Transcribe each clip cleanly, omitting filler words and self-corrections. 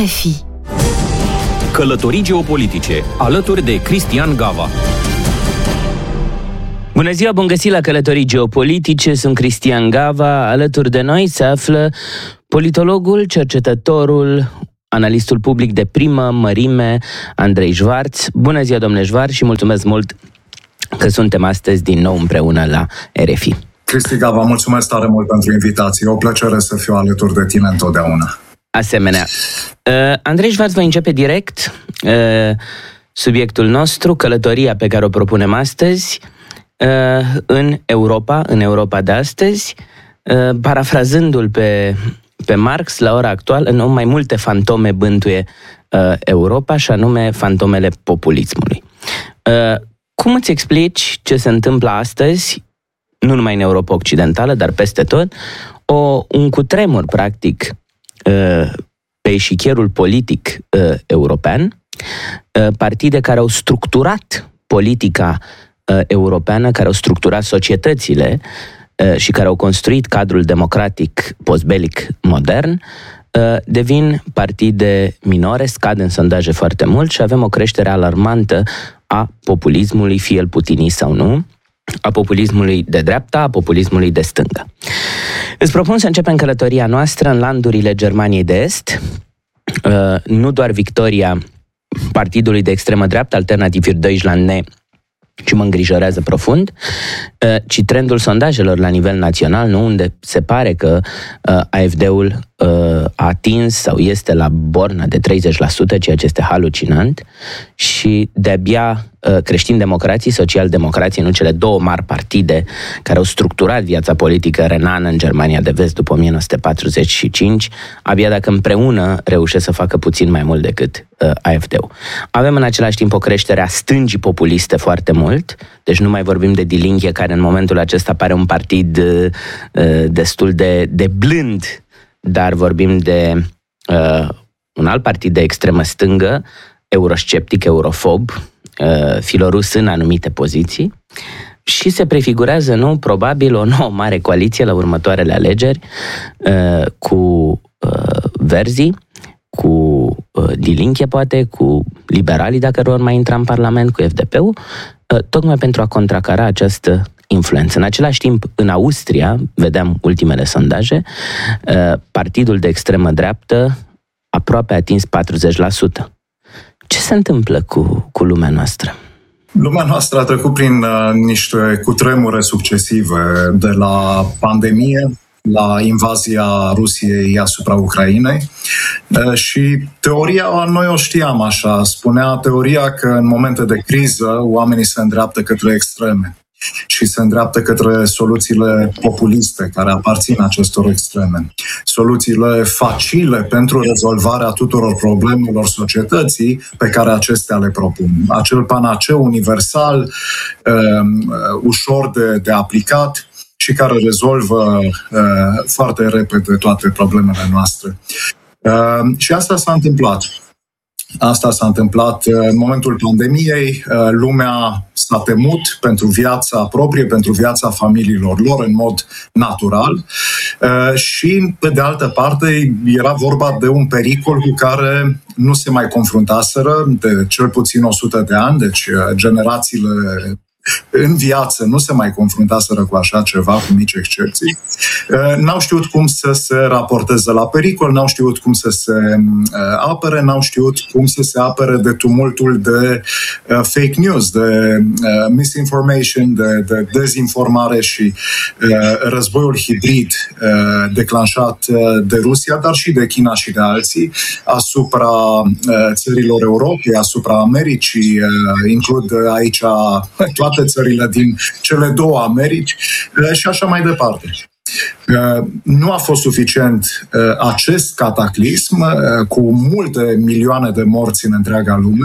RFI. Călătorii geopolitice, alături de Cristian Gava. Bună ziua, bun găsit la Călătorii geopolitice, sunt Cristian Gava. Alături de noi se află politologul, cercetătorul, analistul public de primă mărime, Andrei Schwarz. Bună ziua, domnule Schwarz, și mulțumesc mult că suntem astăzi din nou împreună la RFI. Cristi Gava, mulțumesc tare mult pentru invitație. O plăcere să fiu alături de tine întotdeauna. Asemenea. Andrei Schwarz va începe direct subiectul nostru, călătoria pe care o propunem astăzi în Europa de astăzi, parafrazându-l pe Marx, la ora actuală, mai multe fantome bântuie Europa, și anume fantomele populismului. Cum îți explici ce se întâmplă astăzi, nu numai în Europa Occidentală, dar peste tot, un cutremur, practic, pe eșichierul politic european, partide care au structurat politica europeană, care au structurat societățile și care au construit cadrul democratic postbelic modern, devin partide minore, scad în sondaje foarte mult și avem o creștere alarmantă a populismului, fie el putinist sau nu, a populismului de dreapta, a populismului de stânga. Îți propun să începem călătoria noastră în landurile Germaniei de Est, nu doar victoria partidului de extremă dreaptă, Alternative für Deutschland, ci mă îngrijorează profund, ci trendul sondajelor la nivel național, nu, unde se pare că AfD-ul a atins sau este la borna de 30%, ceea ce este halucinant, și de-abia creștini-democrații, social-democrații, nu cele două mari partide care au structurat viața politică renană în Germania de Vest după 1945, abia dacă împreună reușesc să facă puțin mai mult decât AfD-ul. Avem în același timp o creștere a stângii populiste foarte mult, deci nu mai vorbim de Die Linke, care în momentul acesta pare un partid destul de blând, dar vorbim de un alt partid de extremă stângă, eurosceptic, eurofob, filorus în anumite poziții, și se prefigurează, nu, probabil o nouă mare coaliție la următoarele alegeri cu verzii, cu Die Linke, poate, cu liberalii, dacă vor mai intra în Parlament, cu FDP-ul, tocmai pentru a contracara această influență. În același timp, în Austria, vedeam ultimele sondaje, partidul de extremă dreaptă aproape a atins 40%. Ce se întâmplă cu lumea noastră? Lumea noastră a trecut prin niște cutremure succesive, de la pandemie la invazia Rusiei asupra Ucrainei, și teoria, noi o știam așa, spunea teoria că în momente de criză oamenii se îndreaptă către extreme și se îndreaptă către soluțiile populiste care aparțin acestor extreme. Soluțiile facile pentru rezolvarea tuturor problemelor societății pe care acestea le propun. Acel panaceu universal, ușor de aplicat și care rezolvă foarte repede toate problemele noastre. Și asta s-a întâmplat. Asta s-a întâmplat în momentul pandemiei. Lumea s-a temut pentru viața proprie, pentru viața familiilor lor în mod natural, și, pe de altă parte, era vorba de un pericol cu care nu se mai confruntaseră de cel puțin 100 de ani, deci generațiile în viață nu se mai confruntaseră cu așa ceva, cu mici excepții. N-au știut cum să se raporteze la pericol, n-au știut cum să se apere, n-au știut cum să se apere de tumultul de fake news, de misinformation, de dezinformare și războiul hibrid declanșat de Rusia, dar și de China și de alții, asupra țărilor Europei, asupra Americii, includ aici toate țările din cele două Americi și așa mai departe. Nu a fost suficient acest cataclism cu multe milioane de morți în întreaga lume,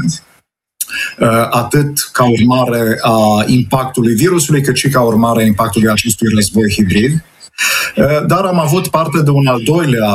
atât ca urmare a impactului virusului, cât și ca urmare a impactului acestui război hibrid. Dar am avut parte de un al doilea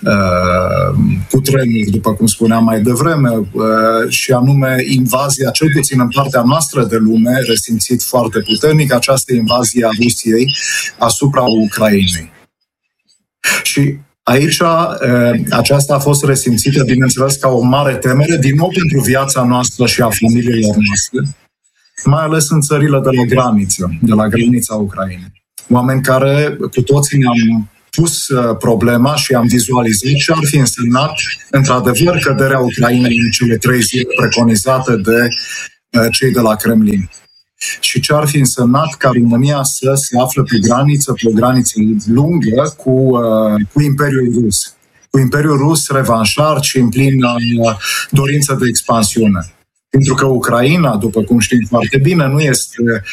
cutremur, după cum spuneam mai devreme, și anume invazia, cel puțin în partea noastră de lume, resimțit foarte puternic, această invazie a Rusiei asupra Ucrainei. Și Aici, aceasta a fost resimțită, bineînțeles, ca o mare temere, din nou pentru viața noastră și a familiilor noastre, mai ales în țările de la granița Ucrainei. Oameni care cu toții ne-am pus problema și am vizualizat ce ar fi însemnat, într-adevăr, căderea Ucrainei în cele 3 zile preconizate de cei de la Kremlin. Și ce ar fi însemnat ca România să se afle pe o graniță lungă cu Imperiul Rus. Cu Imperiul Rus revanșar și în plină dorință de expansiune. Pentru că Ucraina, după cum știm foarte bine, nu este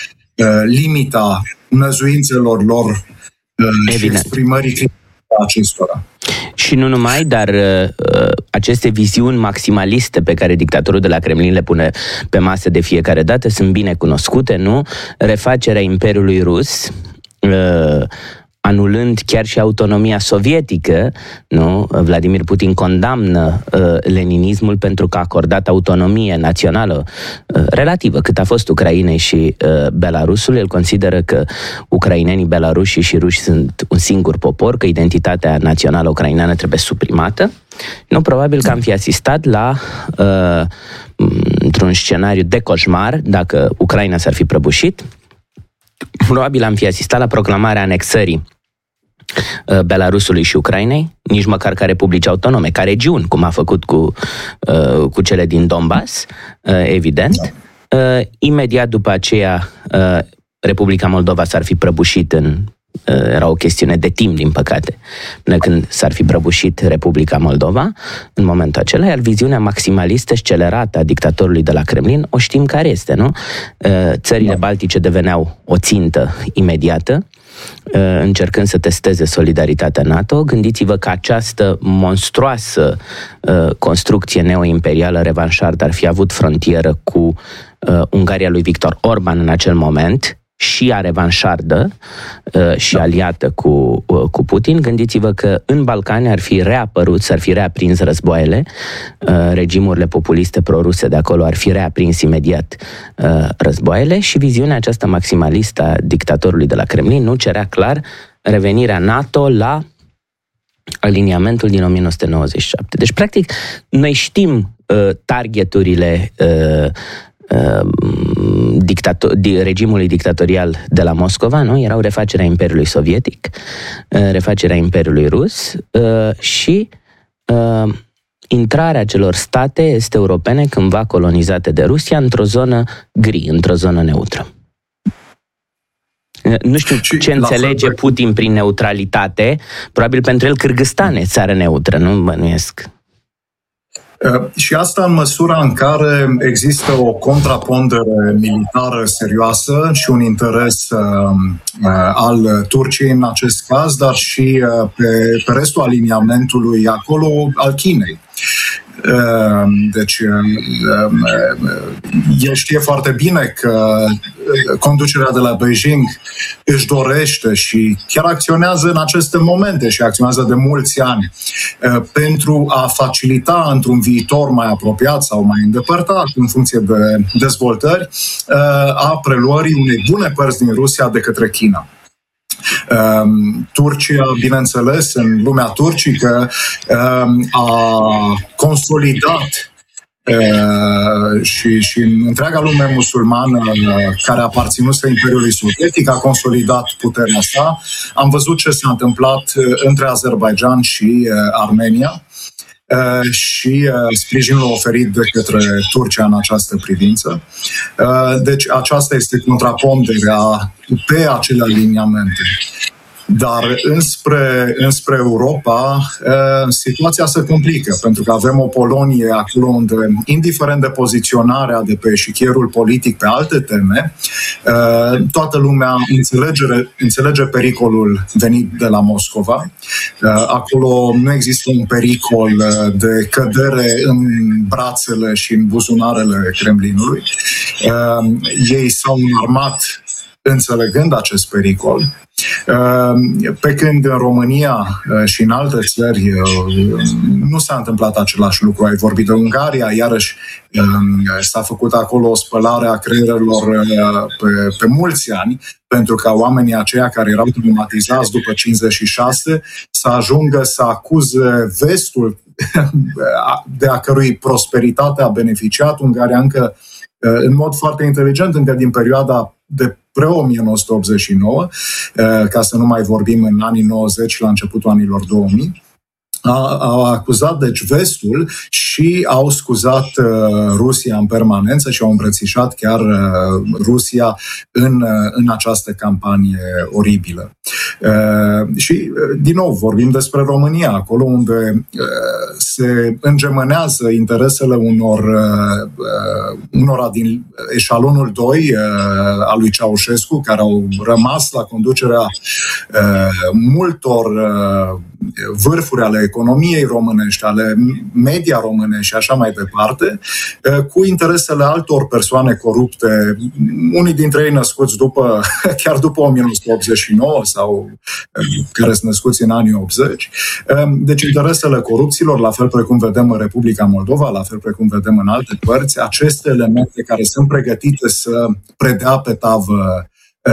limita năzuințelor lor și exprimării acestora. Și nu numai, dar aceste viziuni maximaliste pe care dictatorul de la Kremlin le pune pe masă de fiecare dată sunt bine cunoscute, nu? Refacerea Imperiului Rus, anulând chiar și autonomia sovietică, nu? Vladimir Putin condamnă leninismul pentru că a acordat autonomie națională relativă, cât a fost Ucrainei și Belarusului. El consideră că ucrainenii, belarușii și ruși sunt un singur popor, că identitatea națională ucraineană trebuie suprimată. Nu, probabil că am fi asistat la într-un scenariu de coșmar, dacă Ucraina s-ar fi prăbușit, probabil am fi asistat la proclamarea anexării Belarusului și Ucrainei, nici măcar ca republici autonome, ca regiuni, cum a făcut cu cele din Donbass, evident. Imediat după aceea, Republica Moldova s-ar fi prăbușit era o chestiune de timp, din păcate, până când s-ar fi prăbușit Republica Moldova, în momentul acela, iar viziunea maximalistă scelerată a dictatorului de la Kremlin, o știm care este, nu? Țările baltice deveneau o țintă imediată, încercând să testeze solidaritatea NATO. Gândiți-vă că această monstruoasă construcție neoimperială revanșardă ar fi avut frontieră cu Ungaria lui Victor Orban în acel moment, și a revanșardă și aliată cu Putin. Gândiți-vă că în Balcani s-ar fi reaprins războaiele, regimurile populiste proruse de acolo ar fi reaprins imediat războaiele și viziunea aceasta maximalistă a dictatorului de la Kremlin nu cerea clar revenirea NATO la aliniamentul din 1997. Deci, practic, noi știm targeturile regimului dictatorial de la Moscova, nu? Erau refacerea Imperiului Sovietic, refacerea Imperiului Rus și intrarea celor state este europene cândva colonizate de Rusia într-o zonă gri, într-o zonă neutră. Nu știu ce înțelege Putin prin neutralitate, probabil pentru el Kârgâzstan e țară neutră, nu bănuiesc. Și asta în măsura în care există o contrapondere militară serioasă și un interes al Turciei în acest caz, dar și pe restul aliniamentului acolo al Chinei. Deci, el știe foarte bine că conducerea de la Beijing își dorește și chiar acționează în aceste momente și acționează de mulți ani pentru a facilita într-un viitor mai apropiat sau mai îndepărtat, în funcție de dezvoltări, a preluării unei bune părți din Rusia de către China. Turcia, bineînțeles, în lumea turcică a consolidat și în întreaga lume musulmană care a aparținut Imperiului Sovietic, a consolidat puterea sa. Am văzut ce s-a întâmplat între Azerbaidjan și Armenia și sprijinul oferit de către Turcia în această privință. Deci aceasta este contraponderea pe acele aliniamente. Dar înspre Europa, situația se complică, pentru că avem o Polonie acolo unde, indiferent de poziționarea de pe eșichierul politic pe alte teme, toată lumea înțelege pericolul venit de la Moscova. Acolo nu există un pericol de cădere în brațele și în buzunarele Kremlinului. Ei s-au înarmat înțelegând acest pericol, pe când în România și în alte țări nu s-a întâmplat același lucru. Ai vorbit de Ungaria, iarăși s-a făcut acolo o spălare a creierelor pe mulți ani, pentru ca oamenii aceia care erau traumatizați după 56 să ajungă să acuze vestul de a cărui prosperitate a beneficiat Ungaria încă în mod foarte inteligent, încă din perioada de pre-1989, ca să nu mai vorbim în anii 90 la începutul anilor 2000, au acuzat deci vestul și au scuzat Rusia în permanență și au îmbrățișat chiar Rusia în această campanie oribilă. Și, din nou, vorbim despre România, acolo unde se îngemânează interesele unora din eșalonul 2 al lui Ceaușescu, care au rămas la conducerea multor vârfuri ale economiei românești, ale media românești și așa mai departe, cu interesele altor persoane corupte, unii dintre ei născuți chiar după 1989 sau care sunt născuți în anii 80. Deci interesele corupților, la fel precum vedem în Republica Moldova, la fel precum vedem în alte părți, aceste elemente care sunt pregătite să predea pe tavă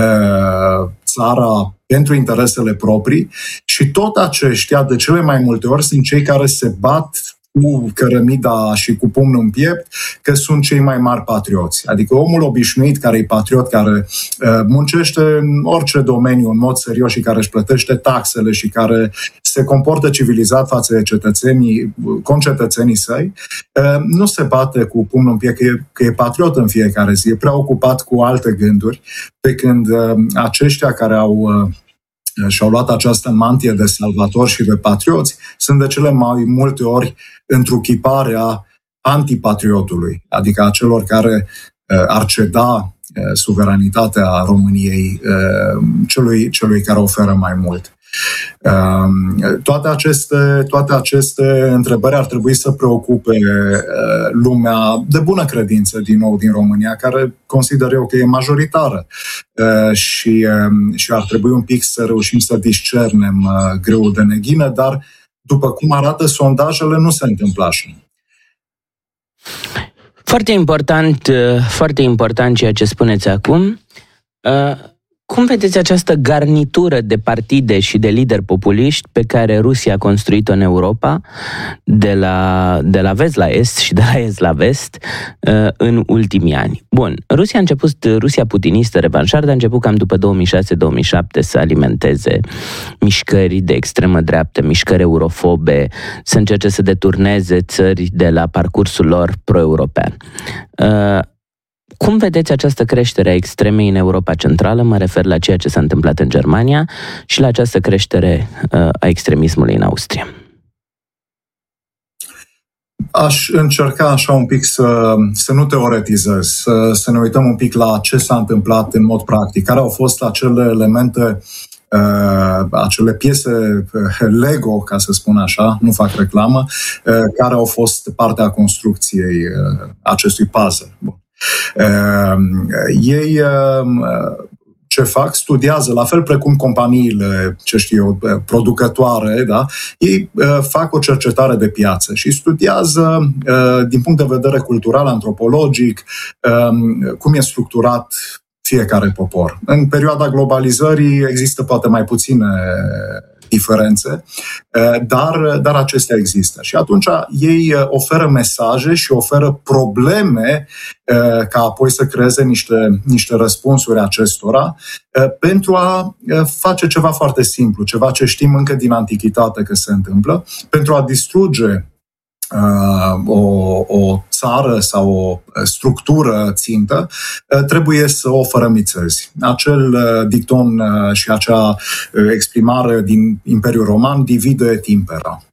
țara pentru interesele proprii și tot aceștia, de cele mai multe ori, sunt cei care se bat cu cărămida și cu pumnul în piept, că sunt cei mai mari patrioți. Adică omul obișnuit care e patriot, care muncește în orice domeniu în mod serios și care își plătește taxele și care se comportă civilizat față de concetățenii săi, nu se bate cu pumnul în piept că e patriot în fiecare zi, e preocupat cu alte gânduri, pe când aceștia care și-au luat această mantie de salvatori și de patrioți, sunt de cele mai multe ori întruchiparea antipatriotului, adică a celor care ar ceda suveranitatea României celui care oferă mai mult. Toate aceste întrebări ar trebui să preocupe lumea de bună credință din nou din România, care consider eu că e majoritară și ar trebui un pic să reușim să discernem greul de neghină, dar după cum arată sondajele, nu se întâmplă așa. Foarte important ceea ce spuneți acum. Cum vedeți această garnitură de partide și de lideri populiști pe care Rusia a construit-o în Europa, de la vest la est și de la est la vest, în ultimii ani? Bun, Rusia putinistă, revanșardă, a început cam după 2006-2007 să alimenteze mișcări de extremă dreaptă, mișcări eurofobe, să încerce să deturneze țări de la parcursul lor pro-european. Cum vedeți această creștere a extremei în Europa Centrală? Mă refer la ceea ce s-a întâmplat în Germania și la această creștere a extremismului în Austria. Aș încerca așa un pic să nu teoretizez, să ne uităm un pic la ce s-a întâmplat în mod practic, care au fost acele elemente, acele piese Lego, ca să spun așa, nu fac reclamă, care au fost partea construcției acestui puzzle. Bun. Ei ce fac? Studiază, la fel precum companiile, producătoare, da? Ei fac o cercetare de piață și studiază din punct de vedere cultural, antropologic, cum e structurat fiecare popor. În perioada globalizării există poate mai puține diferențe, dar acestea există. Și atunci ei oferă mesaje și oferă probleme ca apoi să creeze niște răspunsuri acestora pentru a face ceva foarte simplu, ceva ce știm încă din antichitate că se întâmplă, pentru a distruge o țară sau o structură țintă, trebuie să o fărămițezi. Acel dicton și acea exprimare din Imperiul Roman, divide et impera.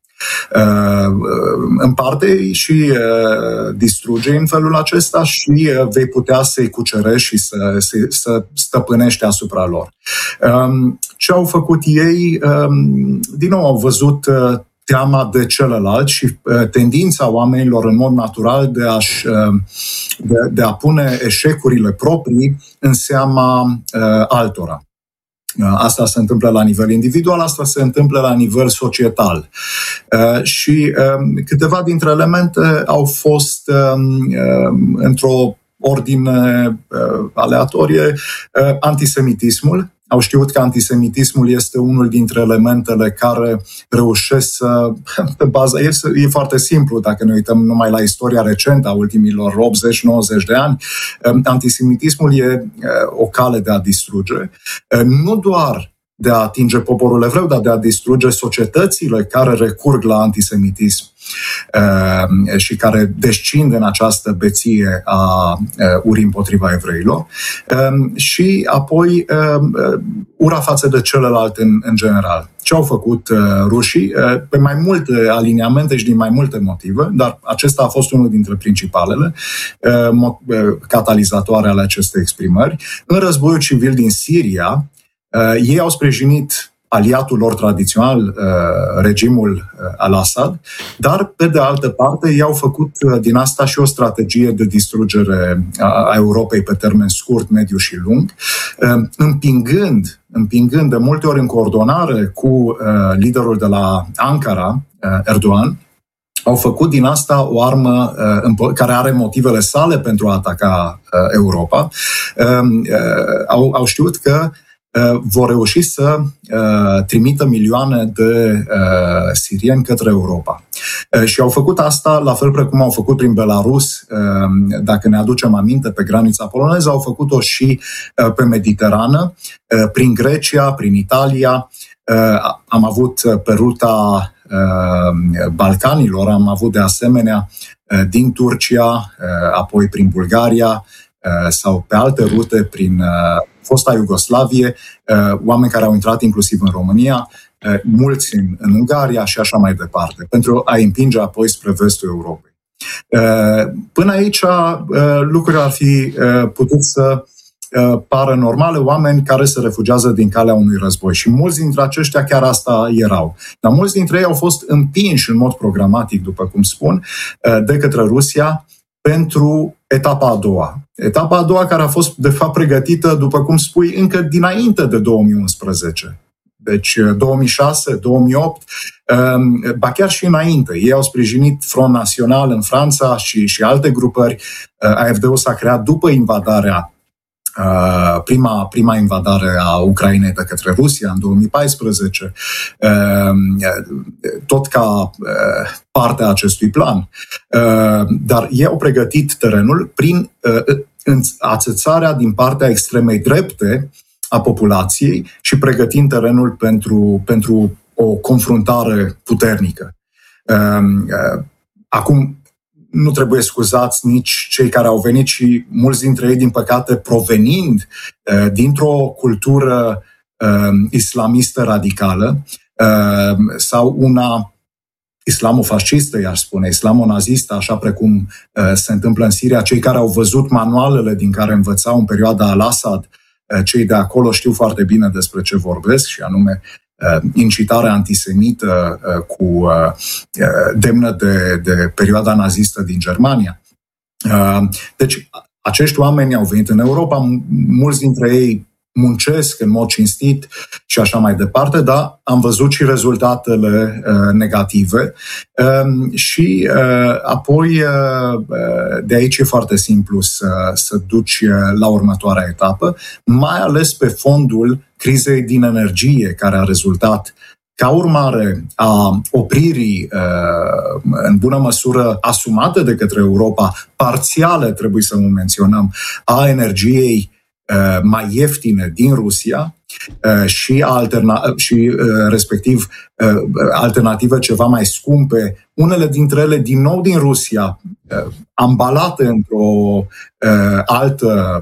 Împarte și distruge în felul acesta și vei putea să-i cucerești și să stăpânești asupra lor. Ce au făcut ei? Din nou au văzut teama de celălalt și tendința oamenilor în mod natural de a pune eșecurile proprii în seama altora. Asta se întâmplă la nivel individual, asta se întâmplă la nivel societal. Și câteva dintre elemente au fost într-o ordine aleatorie. Antisemitismul. Au știut că antisemitismul este unul dintre elementele care reușesc să, pe bază, e foarte simplu, dacă ne uităm numai la istoria recentă a ultimilor 80-90 de ani, antisemitismul e o cale de a distruge, nu doar de a atinge poporul evreu, dar de a distruge societățile care recurg la antisemitism și care descind în această beție a urii împotriva evreilor, și apoi ura față de celălalt în general. Ce au făcut rușii? Pe mai multe aliniamente și din mai multe motive, dar acesta a fost unul dintre principalele catalizatoare ale acestei exprimări. În războiul civil din Siria, ei au sprijinit aliatul lor tradițional, regimul al-Assad, dar, pe de altă parte, ei au făcut din asta și o strategie de distrugere a Europei pe termen scurt, mediu și lung, împingând de multe ori în coordonare cu liderul de la Ankara, Erdogan. Au făcut din asta o armă care are motivele sale pentru a ataca Europa. Au știut că vor reuși să trimită milioane de sirieni către Europa. Și au făcut asta la fel precum au făcut prin Belarus, dacă ne aducem aminte, pe granița poloneză, au făcut-o și pe Mediterană, prin Grecia, prin Italia. Am avut pe ruta Balcanilor, am avut de asemenea din Turcia, apoi prin Bulgaria, sau pe alte rute prin fosta Iugoslavie, oameni care au intrat inclusiv în România, mulți în Ungaria și așa mai departe, pentru a împinge apoi spre vestul Europei. Până aici lucrurile ar fi putut să pară normale, oameni care se refugiază din calea unui război. Și mulți dintre aceștia chiar asta erau. Dar mulți dintre ei au fost împinși în mod programatic, după cum spun, de către Rusia pentru etapa a doua. Etapa a doua care a fost, de fapt, pregătită, după cum spui, încă dinainte de 2011. Deci 2006, 2008, ba chiar și înainte. Ei au sprijinit Front National în Franța și alte grupări. AfD-ul s-a creat după invadarea, prima invadare a Ucrainei de către Rusia în 2014, tot ca parte a acestui plan. Dar ei au pregătit terenul prin ațățarea din partea extremei drepte a populației și pregătind terenul pentru o confruntare puternică. Acum, nu trebuie scuzați nici cei care au venit și mulți dintre ei, din păcate, provenind dintr-o cultură islamistă radicală sau una islamofascistă, i-aș spune, islamonazistă, așa precum se întâmplă în Siria. Cei care au văzut manualele din care învățau în perioada al-Assad, cei de acolo știu foarte bine despre ce vorbesc, și anume incitarea antisemită demnă de perioada nazistă din Germania. Deci, acești oameni au venit în Europa, mulți dintre ei muncesc în mod cinstit și așa mai departe, dar am văzut și rezultatele negative și apoi de aici e foarte simplu să duci la următoarea etapă, mai ales pe fondul crizei din energie care a rezultat ca urmare a opririi, în bună măsură asumate de către Europa, parțiale, trebuie să menționăm, a energiei mai ieftine din Rusia și respectiv alternative ceva mai scumpe, unele dintre ele din nou din Rusia, ambalate într-o altă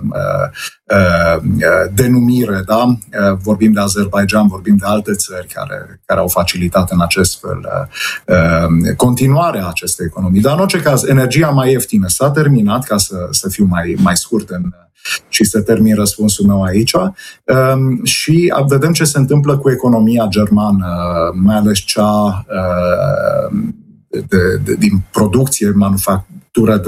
denumire, da? Vorbim de Azerbaijan, vorbim de alte țări care au facilitat în acest fel continuarea acestei economii. Dar în orice caz, energia mai ieftină s-a terminat, ca să fiu mai scurt și se termin răspunsul meu aici. Și vedem ce se întâmplă cu economia germană, mai ales cea din producție, manufactură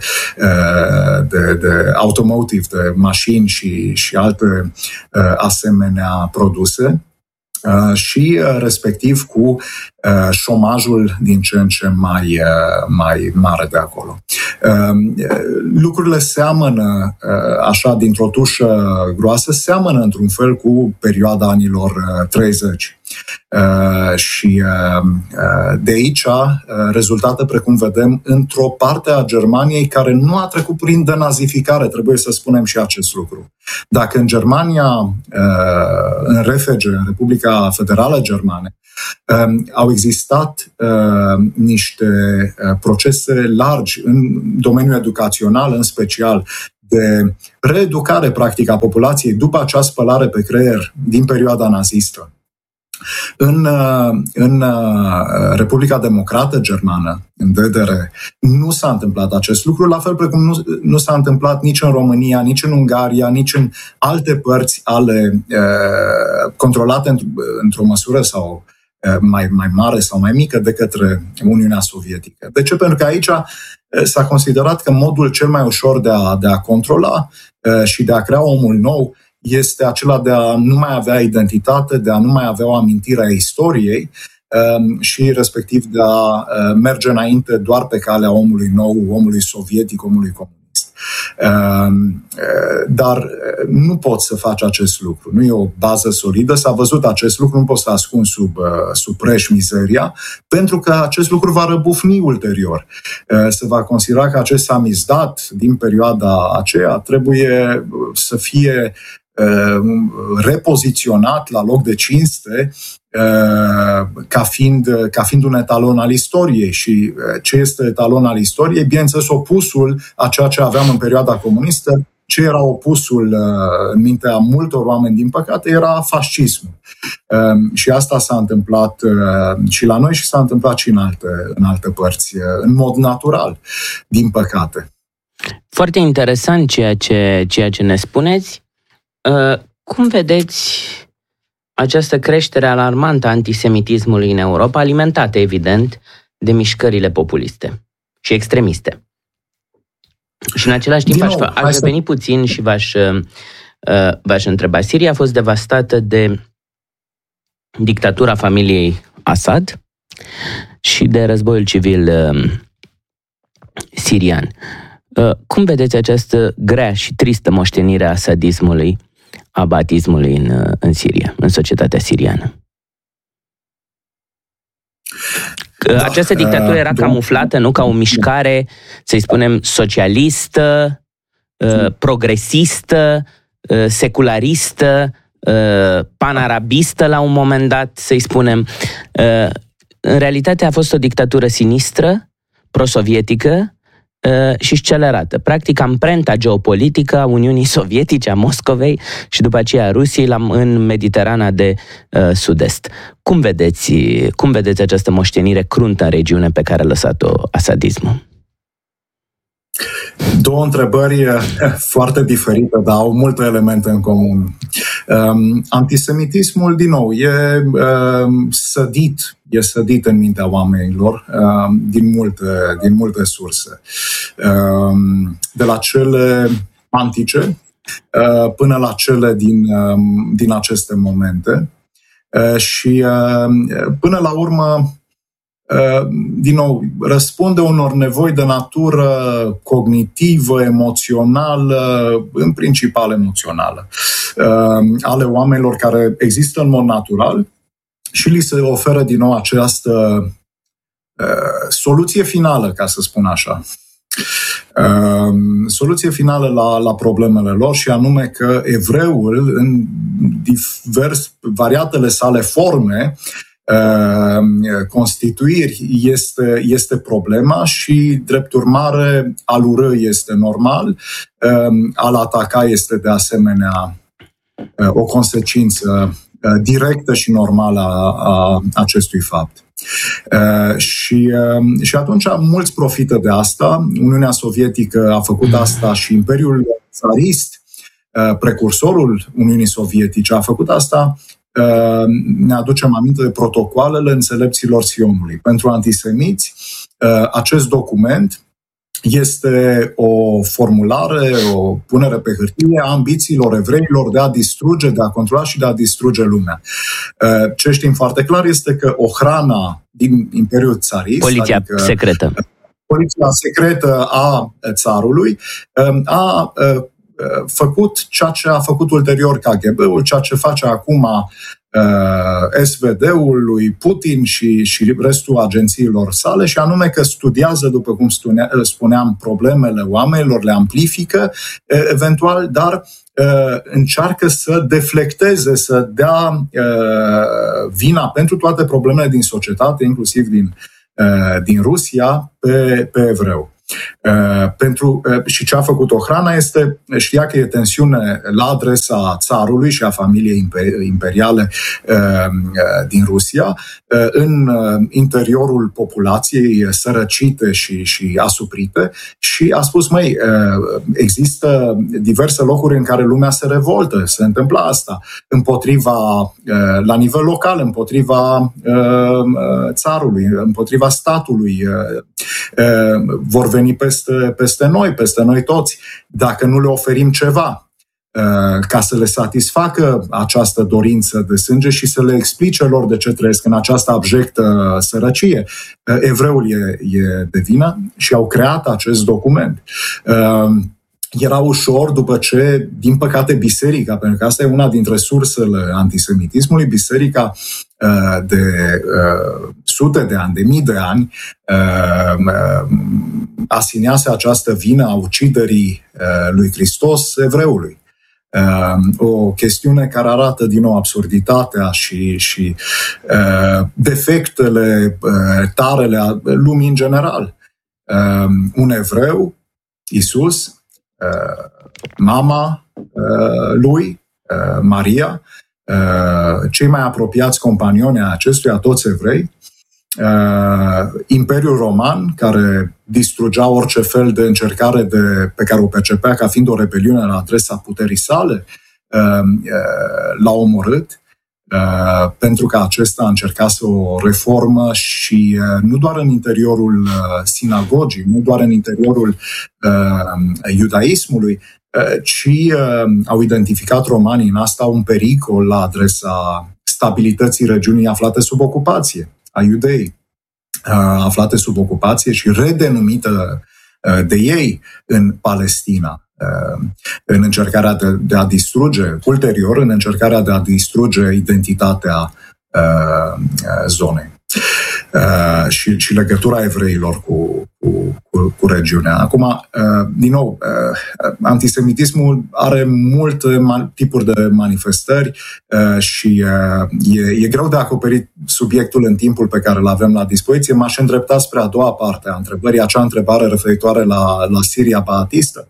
de automotive, de mașini și alte asemenea produse. Și respectiv cu șomajul din ce în ce mai mare de acolo. Lucrurile seamănă, așa, dintr-o tușă groasă, seamănă într-un fel cu perioada anilor 30. Și de aici rezultate, precum vedem, într-o parte a Germaniei care nu a trecut prin denazificare, trebuie să spunem și acest lucru. Dacă în Germania, în RFG, în Republica Federală Germană, au existat niște procese largi în domeniul educațal, în special, de reeducare, practic, a populației după acea spălare pe creier din perioada nazistă. În Republica Democrată Germană, în DDR, nu s-a întâmplat acest lucru, la fel precum nu s-a întâmplat nici în România, nici în Ungaria, nici în alte părți ale controlate într-o măsură sau mai mare sau mai mică de către Uniunea Sovietică. De ce? Pentru că aici s-a considerat că modul cel mai ușor de a controla și de a crea omul nou este acela de a nu mai avea identitate, de a nu mai avea o amintire a istoriei și respectiv de a merge înainte doar pe calea omului nou, omului sovietic, omului comunist. Dar nu poți să faci acest lucru. Nu e o bază solidă. S-a văzut acest lucru, nu poți să ascunzi sub preș mizeria, pentru că acest lucru va răbufni ulterior. Se va considera că acest samizdat din perioada aceea trebuie să fie repoziționat la loc de cinste ca fiind un etalon al istoriei. Și ce este etalon al istoriei? Bineînțeles, opusul a ceea ce aveam în perioada comunistă. Ce era opusul în mintea multor oameni, din păcate, era fascismul. Și asta s-a întâmplat și la noi și s-a întâmplat și în alte părți, în mod natural, din păcate. Foarte interesant ceea ce ne spuneți. Cum vedeți această creștere alarmantă a antisemitismului în Europa, alimentată, evident, de mișcările populiste și extremiste? Și în același timp aș reveni puțin și v-aș întreba. Siria a fost devastată de dictatura familiei Assad și de războiul civil sirian. Cum vedeți această grea și tristă moștenire a sadismului, a batismului în Siria, în societatea siriană? Această dictatură era camuflată, nu, ca o mișcare, să-i spunem, socialistă, progresistă, secularistă, panarabistă la un moment dat, să-i spunem. În realitate a fost o dictatură sinistră, pro-sovietică, și scelerată. Practic, amprenta geopolitică a Uniunii Sovietice, a Moscovei și după aceea a Rusiei în Mediterana de sud-est. Cum vedeți această moștenire cruntă în regiune pe care a lăsat-o asadismul? Două întrebări foarte diferite, dar au multe elemente în comun. Antisemitismul, din nou, e sădit în mintea oamenilor din multe surse. De la cele antice până la cele din aceste momente. Și până la urmă, din nou, răspunde unor nevoi de natură cognitivă, emoțională, în principal emoțională, ale oamenilor care există în mod natural și li se oferă din nou această soluție finală, ca să spun așa. Soluție finală la problemele lor, și anume că evreul, în variatele sale forme, constituiri, este problema și, drept urmare, a-l urâ este normal, a-l ataca este de asemenea o consecință directă și normală a acestui fapt. Și atunci mulți profită de asta. Uniunea Sovietică a făcut asta și Imperiul Țarist precursorul Uniunii Sovietice a făcut asta, ne aducem aminte de protocoalele înțelepților Sionului. Pentru antisemiți, acest document este o formulare, o punere pe hârtie a ambițiilor evreilor de a distruge, de a controla și de a distruge lumea. Ce știm foarte clar este că Ochrana din Imperiul Țarist, poliția secretă, poliția secretă a țarului, a făcut ceea ce a făcut ulterior KGB-ul, ceea ce face acum SVD-ul lui Putin și restul agențiilor sale, și anume că studiază, după cum spuneam, problemele oamenilor, le amplifică eventual, dar încearcă să deflecteze, să dea vina pentru toate problemele din societate, inclusiv din Rusia, pe evreu. Și ce a făcut Ochrana este, știa că e tensiune la adresa țarului și a familiei imperiale din Rusia în interiorul populației sărăcite și asuprite, și a spus, există diverse locuri în care lumea se revoltă, se întâmplă asta la nivel local, împotriva țarului, împotriva statului, vor veni peste noi toți, dacă nu le oferim ceva ca să le satisfacă această dorință de sânge și să le explice lor de ce trăiesc în această abjectă sărăcie. Evreul e de vină și au creat acest document. Era ușor, după ce, din păcate, biserica, pentru că asta e una dintre sursele antisemitismului, biserica de sute de ani, de mii de ani, asinease această vină a uciderii lui Hristos evreului. O chestiune care arată din nou absurditatea și defectele, tarele a lumii în general. Un evreu, Iisus, mama lui, Maria, cei mai apropiați companioni ai acestuia, toți evrei, Imperiul Roman, care distrugea orice fel de încercare pe care o percepea ca fiind o rebeliune la adresa puterii sale, l-a omorât, pentru că acesta încerca o reformă și nu doar în interiorul sinagogii, nu doar în interiorul iudaismului, ci au identificat romanii în asta un pericol la adresa stabilității regiunii aflate sub ocupație, a Iudeii, aflate sub ocupație și redenumită de ei în Palestina, în încercarea de a distruge, ulterior, în încercarea de a distruge identitatea zonei. Și legătura evreilor cu regiunea. Acum, din nou, antisemitismul are multe tipuri de manifestări și e greu de acoperit subiectul în timpul pe care îl avem la dispoziție. M-aș îndrepta spre a doua parte a întrebării, acea întrebare referitoare la Siria baatistă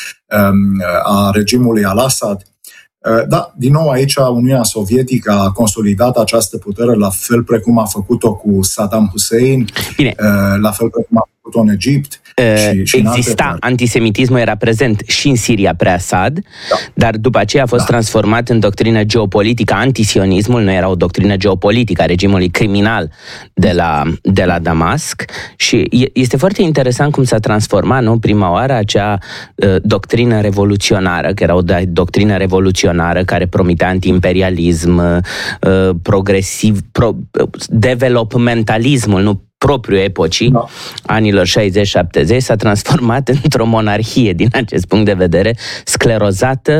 a regimului al-Assad. Da, din nou aici Uniunea Sovietică a consolidat această putere la fel precum a făcut-o cu Saddam Hussein, la fel precum a făcut-o în Egipt. Exista, antisemitismul era prezent și în Siria pre-Assad, da, dar după aceea a fost transformat în doctrină geopolitică. Antisionismul nu era o doctrină geopolitică a regimului criminal de la Damasc și este foarte interesant cum s-a transformat, nu, prima oară acea doctrină revoluționară, că era o doctrină revoluționară care promitea anti-imperialism, progresiv, developmentalismul, nu propriu epocii, da, anilor 60-70, s-a transformat într-o monarhie din acest punct de vedere, sclerozată,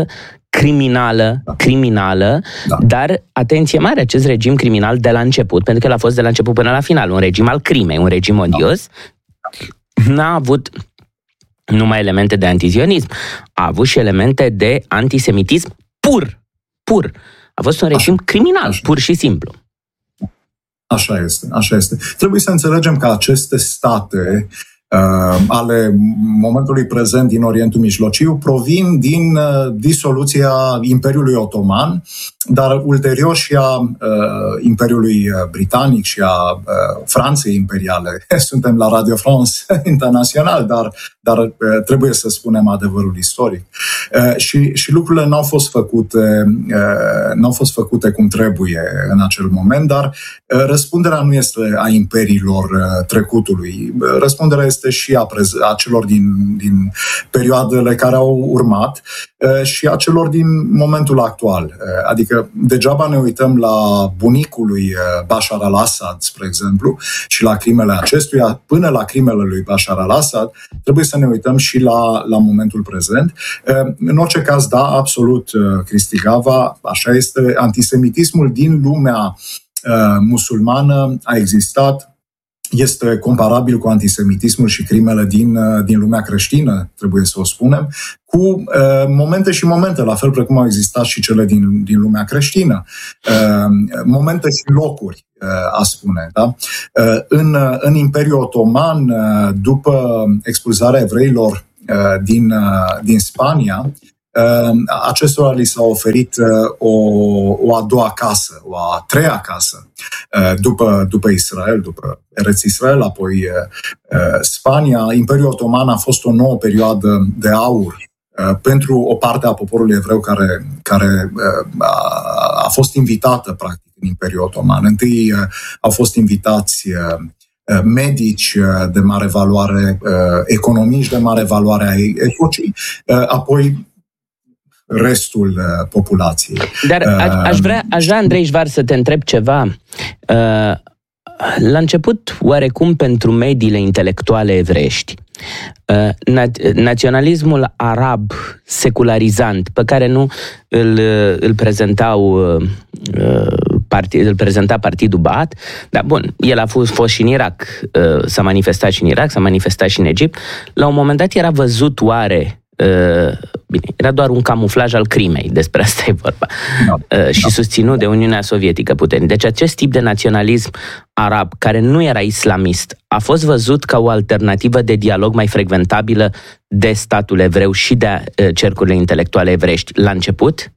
criminală, da, dar atenție mare, acest regim criminal de la început, pentru că el a fost de la început până la final, un regim al crimei, un regim odios, n-a avut numai elemente de antizionism, a avut și elemente de antisemitism pur. A fost un regim criminal, pur și simplu. Așa este. Trebuie să înțelegem că aceste state ale momentului prezent din Orientul Mijlociu provin din disoluția Imperiului Otoman, dar ulterior și a Imperiului Britanic și a Franței imperiale. Suntem la Radio France Internațional, dar trebuie să spunem adevărul istoric. Și lucrurile n-au fost făcute cum trebuie în acel moment, dar răspunderea nu este a imperiilor trecutului. Răspunderea este și a celor din perioadele care au urmat și a celor din momentul actual. Adică degeaba ne uităm la bunicul lui Bashar al-Assad, spre exemplu, și la crimele acestuia, până la crimele lui Bashar al-Assad, trebuie să ne uităm și la momentul prezent. În orice caz, da, absolut, Cristi Gava, așa este, antisemitismul din lumea musulmană a existat, este comparabil cu antisemitismul și crimele din lumea creștină, trebuie să o spunem, cu momente și momente, la fel precum au existat și cele din lumea creștină. Momente și locuri, a spune. Da? În Imperiul Otoman, după expulzarea evreilor din Spania, acestora li s-a oferit o a doua casă, o a treia casă, după Israel, după Eretz Israel, apoi Spania. Imperiul Otoman a fost o nouă perioadă de aur pentru o parte a poporului evreu care a fost invitată, practic, în Imperiul Otoman. Întâi au fost invitați medici de mare valoare, economiști de mare valoare ai epocii, apoi restul populației. Dar aș vrea, Andrei Șvarț, să te întreb ceva. La început, oarecum pentru mediile intelectuale evreiești, naționalismul arab secularizant, pe care nu îl prezenta partidul Baath, dar bun, el a fost și în Irak, s-a manifestat și în Irak, s-a manifestat și în Egipt, la un moment dat era văzut oare, bine, era doar un camuflaj al crimei, despre asta e vorba, și susținut de Uniunea Sovietică puternic. Deci acest tip de naționalism arab, care nu era islamist, a fost văzut ca o alternativă de dialog mai frecventabilă de statul evreu și de cercurile intelectuale evreiești la început?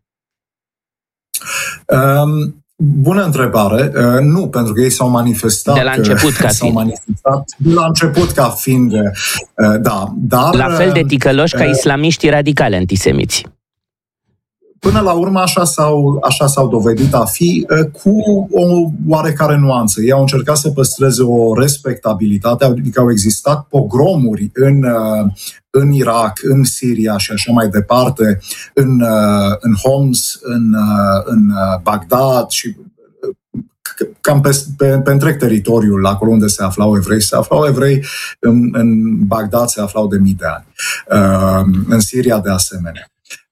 Bună întrebare. Nu, pentru că ei s-au manifestat de la început la început ca fiind, da, dar la fel de ticăloși ca islamiștii radicali antisemiți. Până la urmă așa s-au dovedit a fi, cu o oarecare nuanță. Ei au încercat să păstreze o respectabilitate, adică au existat pogromuri în Irak, în Siria și așa mai departe, în Homs, în Bagdad și cam pe întreg teritoriul, acolo unde se aflau evrei, în Bagdad se aflau de mii de ani, în Siria de asemenea.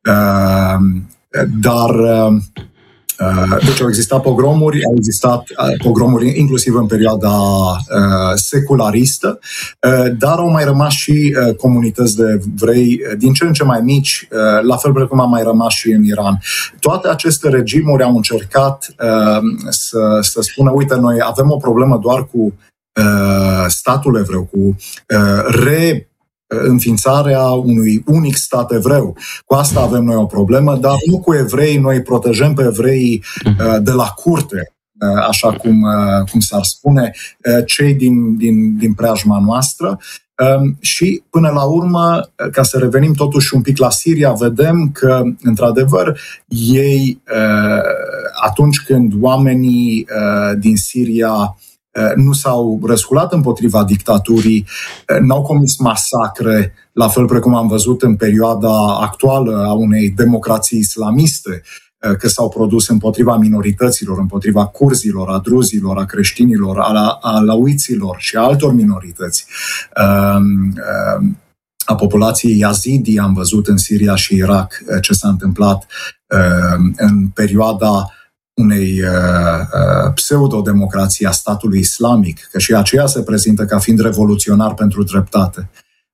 Dar deci au existat pogromuri, inclusiv în perioada secularistă, dar au mai rămas și comunități de evrei din ce în ce mai mici, la fel precum a mai rămas și în Iran. Toate aceste regimuri au încercat să spună, uite, noi avem o problemă doar cu statul evreu, cu înființarea unui unic stat evreu. Cu asta avem noi o problemă, dar nu cu evrei. Noi protejăm pe evrei de la curte, așa cum s-ar spune, cei din preajma noastră. Și până la urmă, ca să revenim totuși un pic la Siria, vedem că, într-adevăr, ei, atunci când oamenii din Siria nu s-au răsculat împotriva dictaturii, n-au comis masacre, la fel precum am văzut în perioada actuală a unei democrații islamiste, că s-au produs împotriva minorităților, împotriva curzilor, a druzilor, a creștinilor, a alauiților și a altor minorități. A populației yazidi am văzut în Siria și Irak ce s-a întâmplat în perioada unei pseudodemocrații a statului islamic, că și aceea se prezintă ca fiind revoluționar pentru dreptate.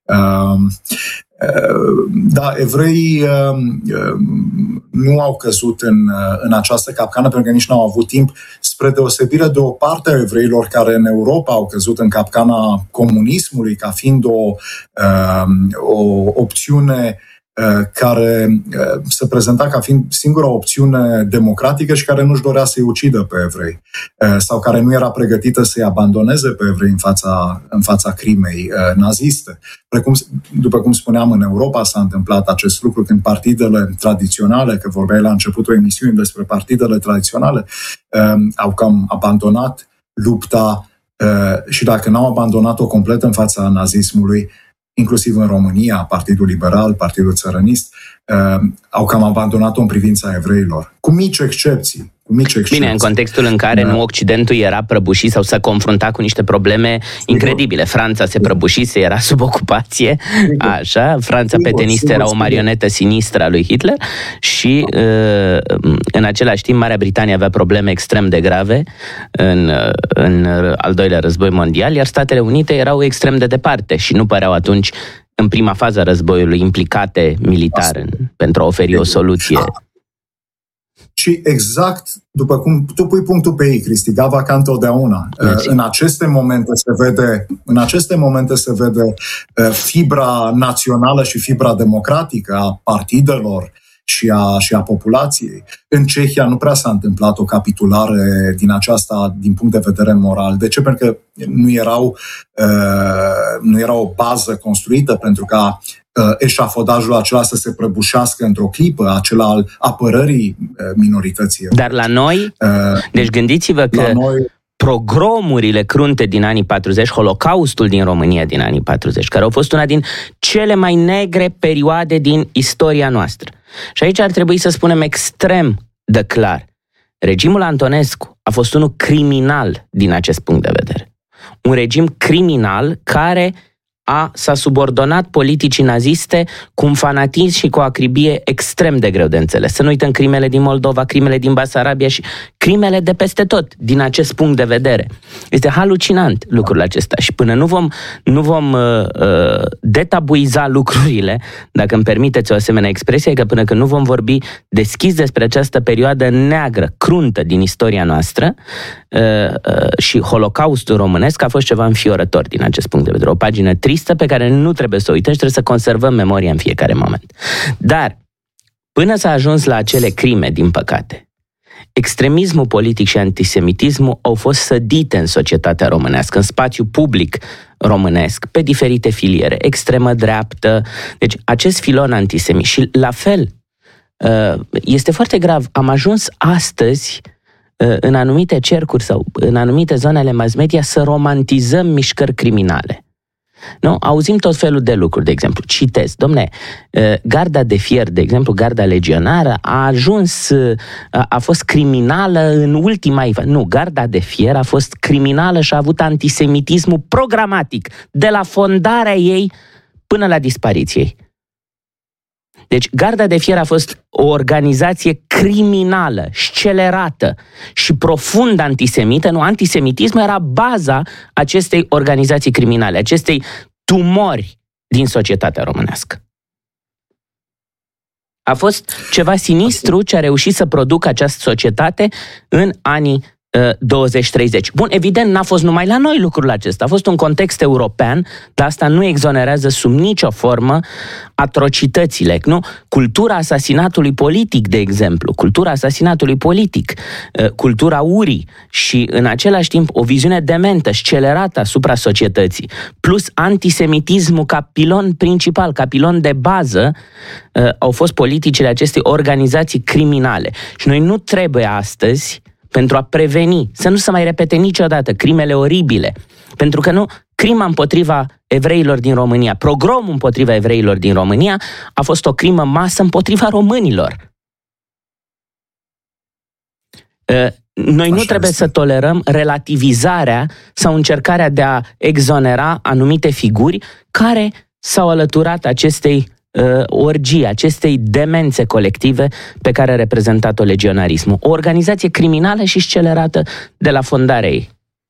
Da, evreii nu au căzut în această capcană pentru că nici nu au avut timp. spre deosebire de o parte a evreilor care în Europa au căzut în capcana comunismului ca fiind o opțiune care se prezenta ca fiind singura opțiune democratică și care nu-și dorea să-i ucidă pe evrei sau care nu era pregătită să-i abandoneze pe evrei în fața crimei naziste. După cum spuneam, în Europa s-a întâmplat acest lucru când partidele tradiționale, că vorbeai la începutul emisiunii despre partidele tradiționale, au cam abandonat lupta și dacă n-au abandonat-o complet în fața nazismului, inclusiv în România, Partidul Liberal, Partidul Țărănist, au cam abandonat-o în privința evreilor. Cu mici excepții. Bine, în contextul în care nu Occidentul era prăbușit sau se confrunta cu niște probleme incredibile. Franța se prăbușise, era sub ocupație, așa, Franța peteniste era o marionetă sinistră a lui Hitler și în același timp Marea Britanie avea probleme extrem de grave în al doilea război mondial, iar Statele Unite erau extrem de departe și nu păreau atunci în prima fază a războiului implicate militar pentru a oferi o soluție. Și exact, după cum tu pui punctul pe ei, Cristi, Gava, ca întotdeauna. În aceste momente se vede fibra națională și fibra democratică a partidelor și a populației. În Cehia nu prea s-a întâmplat o capitulare din aceasta din punct de vedere moral. De ce? Pentru că nu era o bază construită pentru ca eșafodajul acela să se prăbușească într-o clipă, acela al apărării minorității. Dar la noi, deci gândiți-vă că pogromurile crunte din anii 40, Holocaustul din România din anii 40, care au fost una din cele mai negre perioade din istoria noastră. Și aici ar trebui să spunem extrem de clar. Regimul Antonescu a fost unul criminal din acest punct de vedere. Un regim criminal care s-a subordonat politicii naziste cu un fanatism și cu o acribie extrem de greu de înțeles. Să nu uităm crimele din Moldova, crimele din Basarabia și crimele de peste tot, din acest punct de vedere. Este halucinant lucrul acesta și până nu vom detabuiza lucrurile, dacă îmi permiteți o asemenea expresie, că până când nu vom vorbi deschis despre această perioadă neagră, cruntă din istoria noastră, și Holocaustul românesc a fost ceva înfiorător din acest punct de vedere. O pagină tristă pe care nu trebuie să o uităm și trebuie să conservăm memoria în fiecare moment. Dar, până s-a ajuns la acele crime, din păcate, extremismul politic și antisemitismul au fost sădite în societatea românească, în spațiu public românesc, pe diferite filiere, extremă dreaptă, deci acest filon antisemit. Și la fel, este foarte grav, am ajuns astăzi în anumite cercuri sau în anumite zone ale mass media să romantizăm mișcări criminale. Nu? Auzim tot felul de lucruri, de exemplu, citez, dom'le, garda de fier, de exemplu, garda legionară a fost criminală în ultima... Nu, garda de fier a fost criminală și a avut antisemitismul programatic, de la fondarea ei până la dispariția ei. Deci, Garda de Fier a fost o organizație criminală, scelerată și profund antisemită. Nu, antisemitismul era baza acestei organizații criminale, acestei tumori din societatea românească. A fost ceva sinistru ce a reușit să producă această societate în anii 20-30. Bun, evident, n-a fost numai la noi lucrul acesta. A fost un context european, dar asta nu exonerează sub nicio formă atrocitățile. Nu? Cultura asasinatului politic, de exemplu, cultura asasinatului politic, cultura urii și, în același timp, o viziune dementă, scelerată asupra societății, plus antisemitismul ca pilon principal, ca pilon de bază, au fost politicile acestei organizații criminale. Și noi nu trebuie astăzi, pentru a preveni, să nu se mai repete niciodată crimele oribile. Pentru că nu, crima împotriva evreilor din România, pogromul împotriva evreilor din România a fost o crimă masă împotriva românilor. Noi nu trebuie să tolerăm relativizarea sau încercarea de a exonera anumite figuri care s-au alăturat acestei orgie, acestei demențe colective pe care a reprezentat-o legionarismul. O organizație criminală și scelerată de la fondarea ei.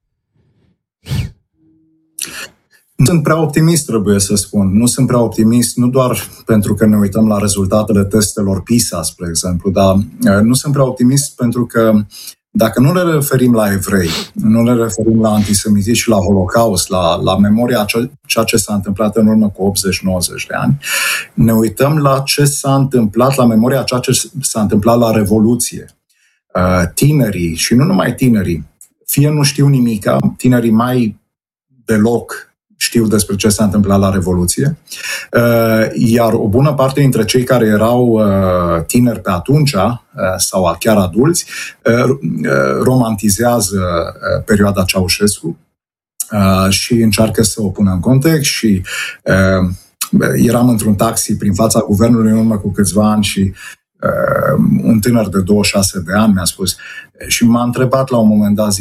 Nu sunt prea optimist, trebuie să spun. Nu sunt prea optimist, nu doar pentru că ne uităm la rezultatele testelor PISA, spre exemplu, dar nu sunt prea optimist pentru că Dacă nu ne referim la evrei, nu ne referim la antisemitism și la Holocaust, la memoria ceea ce s-a întâmplat în urmă cu 80-90 de ani, ne uităm la ce s-a întâmplat, la memoria ceea ce s-a întâmplat la Revoluție. Tinerii, și nu numai tinerii, fie nu știu nimica, tinerii mai deloc știu despre ce s-a întâmplat la Revoluție, iar o bună parte dintre cei care erau tineri pe atunci, sau chiar adulți, romantizează perioada Ceaușescu și încearcă să o pună în context și eram într-un taxi prin fața guvernului în urmă cu câțiva ani și un tânăr de 26 de ani mi-a spus și m-a întrebat la un moment dat,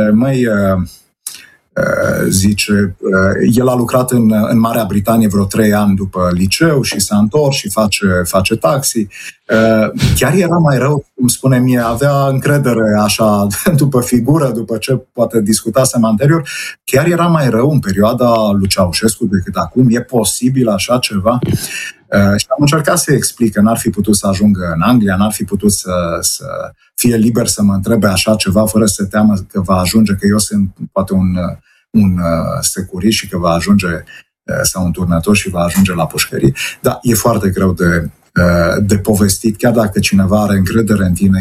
zice, el a lucrat în Marea Britanie vreo 3 ani după liceu și s-a întors și face taxi. Chiar era mai rău, cum spune mie, avea încredere așa după figură, după ce poate discutasem anterior, chiar era mai rău în perioada lui Ceaușescu decât acum? E posibil așa ceva? Și am încercat să explic că n-ar fi putut să ajungă în Anglia, n-ar fi putut să fie liber să mă întrebe așa ceva fără să se teamă că va ajunge, că eu sunt poate un securist și că va ajunge sau un turnător și va ajunge la pușcărie. Dar e foarte greu de povestit, chiar dacă cineva are încredere în tine,